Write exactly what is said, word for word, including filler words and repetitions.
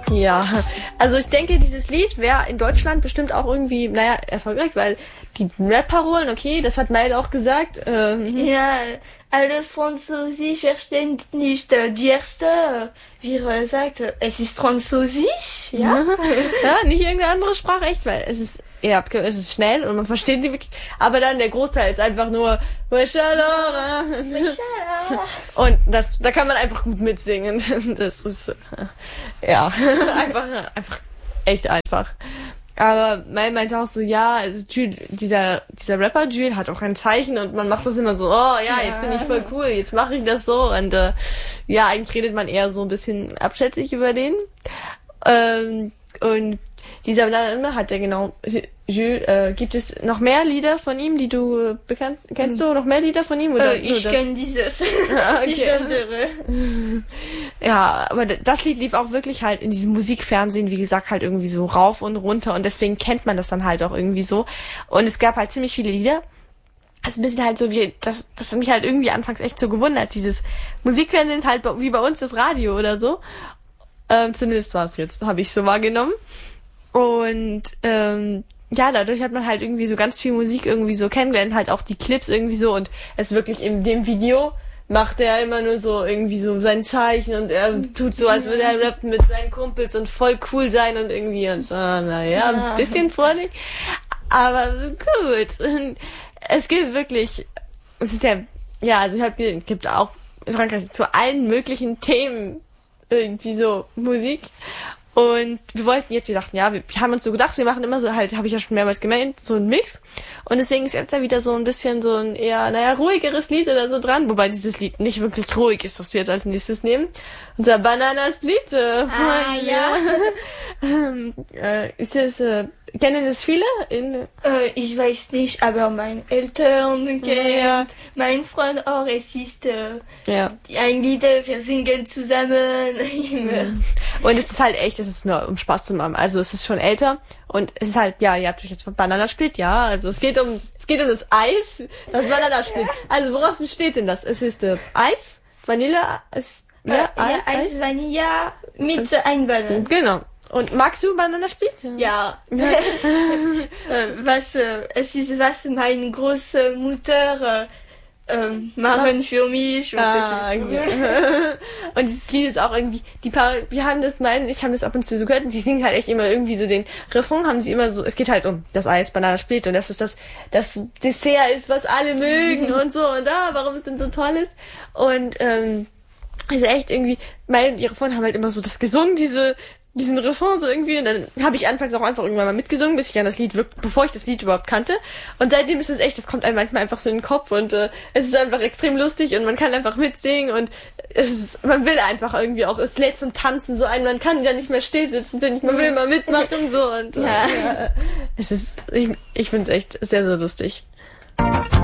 Ja, also ich denke, dieses Lied wäre in Deutschland bestimmt auch irgendwie, naja, erfolgreich, weil die Rap-Parolen, okay, das hat Mail auch gesagt. Ähm, Ja, alles Französisch versteht nicht. Die erste, wie er sagt, es ist Französisch, ja. Ja, nicht irgendeine andere Sprache, echt, weil es ist eher abge- es ist schnell und man versteht die wirklich, aber dann der Großteil ist einfach nur Mashallah. Und das, da kann man einfach gut mitsingen. Das ist, ja, einfach, einfach, echt einfach. Aber Mel meinte auch so, ja, es ist Jules, dieser, dieser Rapper Jules hat auch ein Zeichen und man macht das immer so, oh ja, jetzt bin ich voll cool, jetzt mache ich das so und äh, ja, eigentlich redet man eher so ein bisschen abschätzig über den. Ähm, und dieser Name hat ja genau, Jules, äh, gibt es noch mehr Lieder von ihm, die du äh, bekannt, kennst du noch mehr Lieder von ihm? Oder äh, ich kenne dieses, ah, okay. nicht andere. Ja, aber das Lied lief auch wirklich halt in diesem Musikfernsehen, wie gesagt, halt irgendwie so rauf und runter und deswegen kennt man das dann halt auch irgendwie so. Und es gab halt ziemlich viele Lieder. Das ist ein bisschen halt so wie, das, das hat mich halt irgendwie anfangs echt so gewundert. Dieses Musikfernsehen ist halt wie bei uns das Radio oder so. Ähm, zumindest war es jetzt, habe ich so wahrgenommen. Und ähm, ja, dadurch hat man halt irgendwie so ganz viel Musik irgendwie so kennengelernt, halt auch die Clips irgendwie so und es wirklich in dem Video macht er immer nur so irgendwie so sein Zeichen und er tut so, als würde er rappen mit seinen Kumpels und voll cool sein und irgendwie und ah, naja, ein bisschen vornehm. Aber gut. Es gibt wirklich, es ist ja, ja, also ich habe gesehen, es gibt auch in Frankreich zu allen möglichen Themen irgendwie so Musik. Und wir wollten jetzt, wir dachten, ja, wir haben uns so gedacht, wir machen immer so halt, habe ich ja schon mehrmals gemeint, so ein Mix. Und deswegen ist jetzt da wieder so ein bisschen so ein eher, naja, ruhigeres Lied oder so dran. Wobei dieses Lied nicht wirklich ruhig ist, was wir jetzt als nächstes nehmen. Unser Bananas-Lied. Äh, Ah, ja. ähm, äh, ist es, äh, kennen das viele? In, äh, ich weiß nicht, aber meine Eltern kennen, Ja. mein Freund auch, es ist äh, ja. ein Lied, wir singen zusammen. Und es ist halt echt, es ist nur um Spaß zu machen. Also es ist schon älter und es ist halt, ja, ihr habt euch jetzt von Bananasplit, ja, also es geht um, es geht um das Eis, das Bananasplit. Also woraus besteht denn das? Es ist äh, Eis, Vanille, es, ja, Äh, Eis, ja, Eis, Eis. Vanilla mit Einbannen. Genau. Und magst du Bananasplit? Ja. äh, was, äh, es ist, was meine große Mutter äh, ähm, machen für mich und Ah, das ist cool. okay. Und dieses Lied ist auch irgendwie, die paar, wir haben das, mein, ich habe das ab und zu so gehört und sie singen halt echt immer irgendwie so den Refrain, haben sie immer so, es geht halt um das Eis, Bananasplit und das ist das, das Dessert ist, was alle mögen und so und da, warum es denn so toll ist und, ähm, also echt irgendwie, meine und ihre Freunde haben halt immer so das gesungen, diese, diesen Refrain so irgendwie und dann habe ich anfangs auch einfach irgendwann mal mitgesungen, bis ich an das Lied wirklich, bevor ich das Lied überhaupt kannte und seitdem ist es echt, das kommt einem manchmal einfach so in den Kopf und äh, es ist einfach extrem lustig und man kann einfach mitsingen und es ist, man will einfach irgendwie auch, es lädt zum Tanzen so ein, man kann ja nicht mehr still sitzen, finde ich, man will mal mitmachen so und äh, Ja. ja, es ist, ich, ich finde es echt sehr, sehr lustig.